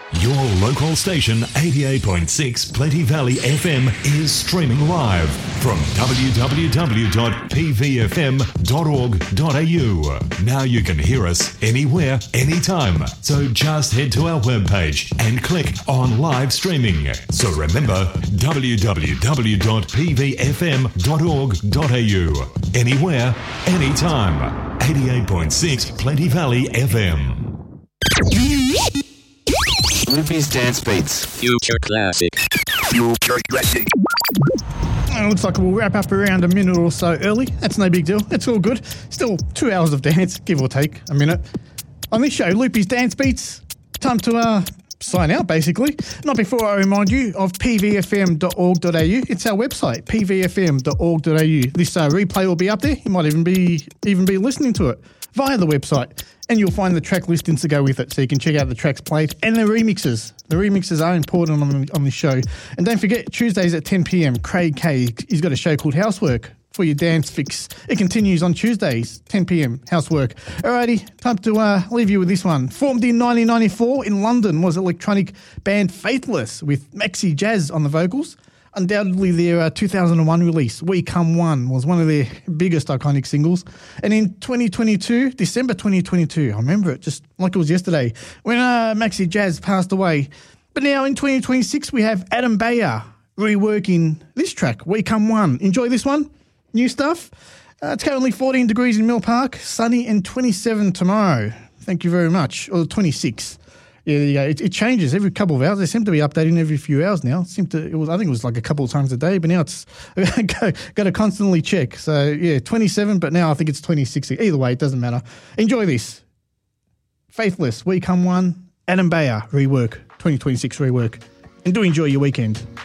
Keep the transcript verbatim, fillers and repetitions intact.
Your local station, eighty-eight point six Plenty Valley F M, is streaming live from w w w dot p v f m dot org dot a u. Now you can hear us anywhere, anytime. So just head to our webpage and click on live streaming. So remember, w w w dot p v f m dot org dot a u. Anywhere, anytime. eighty-eight point six Plenty Valley F M. Loopy's Dance Beats. Future Classic. Future Classic. It looks like we'll wrap up around a minute or so early. That's no big deal. It's all good. Still two hours of dance, give or take a minute. On this show, Loopy's Dance Beats. Time to uh, sign out, basically. Not before I remind you of p v f m dot org dot a u. It's our website, p v f m dot org dot a u. This uh, replay will be up there. You might even be even be listening to it via the website. And you'll find the track listings to go with it, so you can check out the tracks played and the remixes. The remixes are important on, on this show. And don't forget, Tuesdays at ten p m, Craig K, he's got a show called Housework for your dance fix. It continues on Tuesdays, ten p m, Housework. Alrighty, time to uh, leave you with this one. Formed in nineteen ninety-four in London was electronic band Faithless with Maxi Jazz on the vocals. Undoubtedly their uh, two thousand one release, We Come One, was one of their biggest iconic singles. And in twenty twenty-two, December twenty twenty-two, I remember it just like it was yesterday, when uh, Maxi Jazz passed away. But now in twenty twenty-six, we have Adam Beyer reworking this track, We Come One. Enjoy this one. New stuff. Uh, it's currently fourteen degrees in Mill Park, sunny and twenty-seven tomorrow. Thank you very much. Or twenty-six. Yeah, there you go. It, it changes every couple of hours. They seem to be updating every few hours now. It seemed to. It was. I think it was like a couple of times a day, but now it's got to constantly check. So yeah, twenty-seven, but now I think it's twenty-six. Either way, it doesn't matter. Enjoy this. Faithless, We Come One, Adam Beyer rework, twenty twenty-six rework, and do enjoy your weekend.